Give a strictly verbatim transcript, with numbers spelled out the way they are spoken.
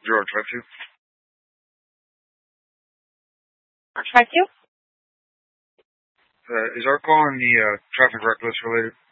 George, five two. George five two? Uh, is our call on the uh, traffic reckless related?